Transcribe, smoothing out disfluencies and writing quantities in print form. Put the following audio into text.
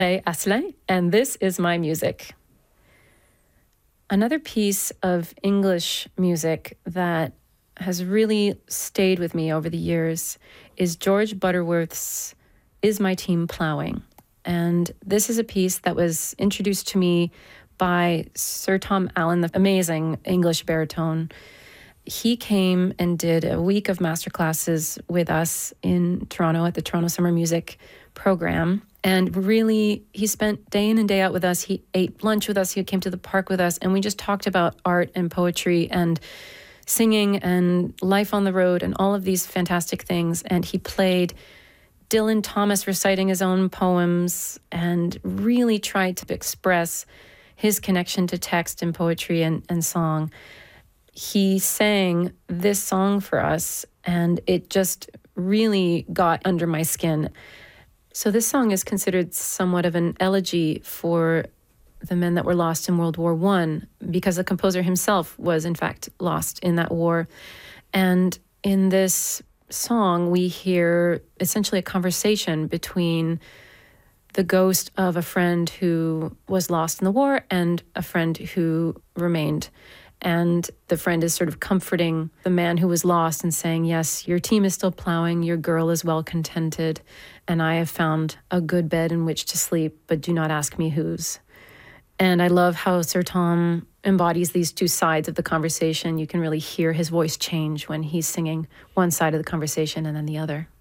Asselin, and this is my music. Another piece of English music that has really stayed with me over the years is George Butterworth's Is My Team Plowing? And this is a piece that was introduced to me by Sir Tom Allen, the amazing English baritone. He came and did a week of masterclasses with us in Toronto at the Toronto Summer Music Program. And really, he spent day in and day out with us. He ate lunch with us. He came to the park with us. And we just talked about art and poetry and singing and life on the road and all of these fantastic things. And he played Dylan Thomas reciting his own poems and really tried to express his connection to text and poetry and song. He sang this song for us, and it just really got under my skin. So this song is considered somewhat of an elegy for the men that were lost in World War I, because the composer himself was, in fact, lost in that war. And in this song, we hear essentially a conversation between the ghost of a friend who was lost in the war and a friend who remained. And the friend is sort of comforting the man who was lost and saying, yes, your team is still plowing, your girl is well contented, and I have found a good bed in which to sleep, but do not ask me whose. And I love how Sir Tom embodies these two sides of the conversation. You can really hear his voice change when he's singing one side of the conversation and then the other.